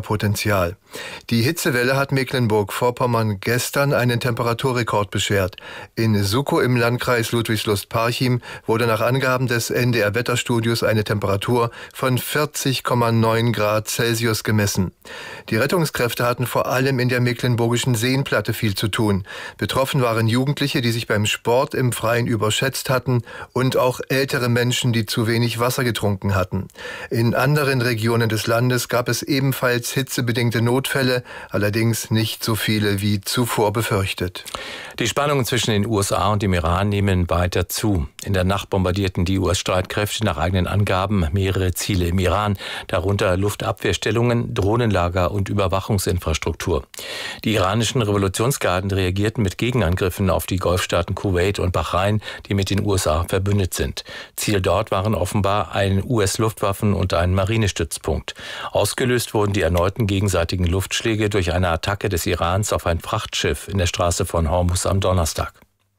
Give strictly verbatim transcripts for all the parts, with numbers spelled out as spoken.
Potenzial. Die Hitzewelle hat Mecklenburg-Vorpommern gestern einen Temperaturrekord beschert. In Sukow im Landkreis Ludwigslust-Parchim wurde nach Angaben des N D R-Wetterstudios eine Temperatur von vierzig Komma neun Grad Celsius gemessen. Die Rettungskräfte hatten vor allem in der mecklenburgischen Seenplatte viel zu tun. Betroffen waren Jugendliche, die sich beim Sport im Freien überschätzt hatten, und auch ältere Menschen, die zu wenig Wasser getrunken hatten. In anderen Regionen des Landes gab es ebenfalls hitzebedingte Notfälle, allerdings nicht so viele wie zuvor befürchtet. Die Spannungen zwischen den U S A und dem Iran nehmen weiter zu. In der Nacht bombardierten die U S-Streitkräfte nach eigenen Angaben mehrere Ziele im Iran, darunter Luftabwehrstellungen, Drohnenlager und Überwachungsinfrastruktur. Die iranischen Revolutionsgarden reagierten mit Gegenangriffen auf die Golfstaaten Kuwait und Bahrain, die mit den U S A verbündet sind. Ziel dort waren offenbar ein U S-Luftwaffen- und ein Marinestützpunkt. Ausgelöst wurden die erneuten gegenseitigen Luftschläge durch eine Attacke des Irans auf ein Frachtschiff in der Straße von Hormuz am Donnerstag.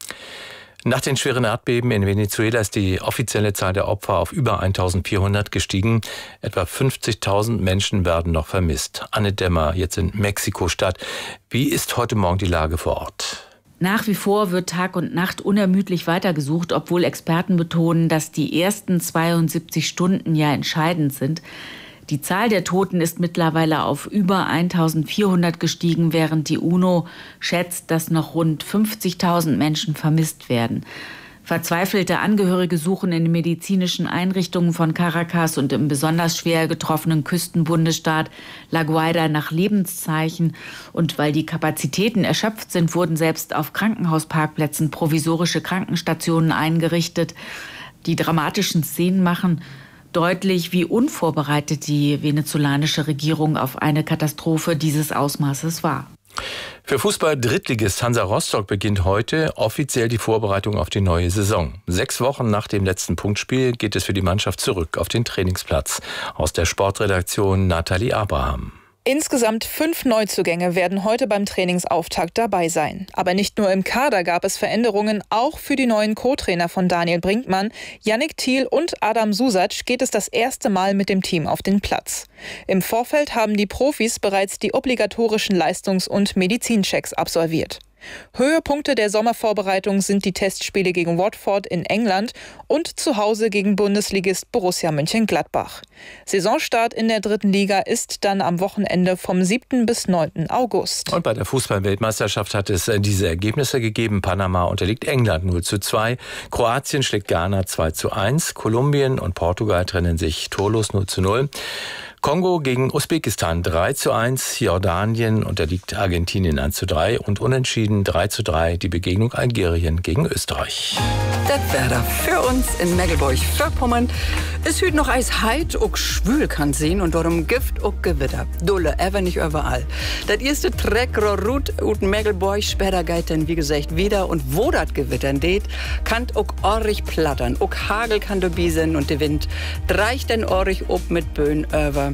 Nach den schweren Erdbeben in Venezuela ist die offizielle Zahl der Opfer auf über eintausendvierhundert gestiegen. Etwa fünfzigtausend Menschen werden noch vermisst. Anne Dämmer, jetzt in Mexiko-Stadt. Wie ist heute Morgen die Lage vor Ort? Nach wie vor wird Tag und Nacht unermüdlich weitergesucht, obwohl Experten betonen, dass die ersten zweiundsiebzig Stunden ja entscheidend sind. Die Zahl der Toten ist mittlerweile auf über eintausendvierhundert gestiegen, während die UNO schätzt, dass noch rund fünfzigtausend Menschen vermisst werden. Verzweifelte Angehörige suchen in den medizinischen Einrichtungen von Caracas und im besonders schwer getroffenen Küstenbundesstaat La Guaira nach Lebenszeichen. Und weil die Kapazitäten erschöpft sind, wurden selbst auf Krankenhausparkplätzen provisorische Krankenstationen eingerichtet. Die dramatischen Szenen machen deutlich, wie unvorbereitet die venezolanische Regierung auf eine Katastrophe dieses Ausmaßes war. Für Fußball-Drittligist Hansa Rostock beginnt heute offiziell die Vorbereitung auf die neue Saison. Sechs Wochen nach dem letzten Punktspiel geht es für die Mannschaft zurück auf den Trainingsplatz. Aus der Sportredaktion Nathalie Abraham. Insgesamt fünf Neuzugänge werden heute beim Trainingsauftakt dabei sein. Aber nicht nur im Kader gab es Veränderungen, auch für die neuen Co-Trainer von Daniel Brinkmann, Yannick Thiel und Adam Susac geht es das erste Mal mit dem Team auf den Platz. Im Vorfeld haben die Profis bereits die obligatorischen Leistungs- und Medizinchecks absolviert. Höhepunkte der Sommervorbereitung sind die Testspiele gegen Watford in England und zu Hause gegen Bundesligist Borussia Mönchengladbach. Saisonstart in der dritten Liga ist dann am Wochenende vom siebten bis neunten August. Und bei der Fußball-Weltmeisterschaft hat es diese Ergebnisse gegeben. Panama unterliegt England null zu zwei, Kroatien schlägt Ghana zwei zu eins, Kolumbien und Portugal trennen sich torlos null zu null. Kongo gegen Usbekistan drei zu eins, Jordanien unterliegt Argentinien eins zu drei und unentschieden drei zu drei die Begegnung Algerien gegen Österreich. Das Wetter für uns in Mecklenburg-Vorpommern. Es hüt noch eis heit und schwül kann sehen und darum Gift und Gewitter. Dulle, aber nicht überall. Das erste Treckrohr Rut und Mecklenburg später geht dann wie gesagt wieder und wo das Gewittern geht, kann auch orrig plattern. Auch Hagel kann dabei sein und der Wind dreicht dann orrig ob mit Böen über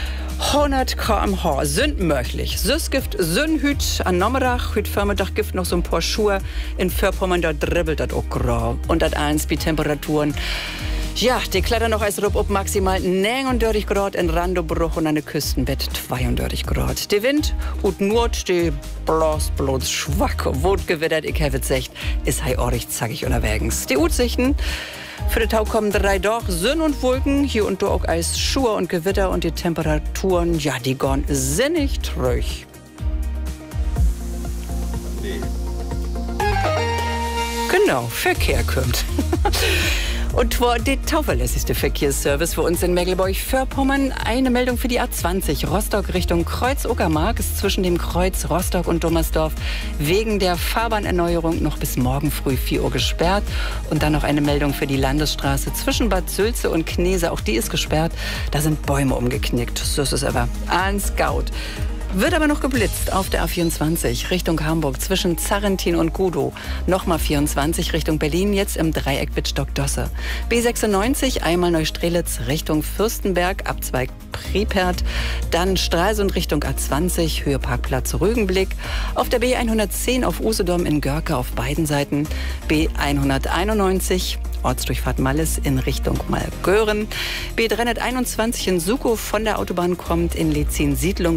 hundert Kilometer pro Stunde sind möglich. Süß gibt Sünnhüt an Nommerach, hüt Vormittag gibt noch so ein paar Schuhe. In Vorpommern, da dribbelt das auch grau. Und das eins bei Temperaturen. Ja, die klettern noch als Rupp ob maximal neununddreißig Grad in Randobruch und an der Küstenbett zweiunddreißig Grad. Der Wind und Nord, die bloß bloß schwach, wot gewittert, ich habe es gesagt, ist hei orrig zackig unterwegs. Die Aussichten. Für den Tag kommen drei doch Sonne und Wolken, hier und da auch Eis, Schur und Gewitter und die Temperaturen, ja, die gehen sinnig trüch. Nee. Genau, Verkehr kommt. Und zwar der zuverlässigste Verkehrsservice für uns in Mecklenburg-Vorpommern. Eine Meldung für die A zwanzig Rostock Richtung Kreuz-Uckermark ist zwischen dem Kreuz Rostock und Dummersdorf wegen der Fahrbahnerneuerung noch bis morgen früh vier Uhr gesperrt. Und dann noch eine Meldung für die Landesstraße zwischen Bad Sülze und Knese. Auch die ist gesperrt. Da sind Bäume umgeknickt. So ist es aber ein Scout. Wird aber noch geblitzt auf der A vierundzwanzig Richtung Hamburg zwischen Zarrentin und Gudow. Nochmal vierundzwanzig Richtung Berlin, jetzt im Dreieck Wittstock-Dosse. B sechsundneunzig einmal Neustrelitz Richtung Fürstenberg, Abzweig Pripert. Dann Stralsund Richtung A zwanzig, Höhe Parkplatz Rügenblick. Auf der B hundertzehn auf Usedom in Görke auf beiden Seiten. B hunderteinundneunzig Ortsdurchfahrt Malles in Richtung Malgören. B dreihunderteinundzwanzig in Sukow von der Autobahn kommt in Lezin Siedlung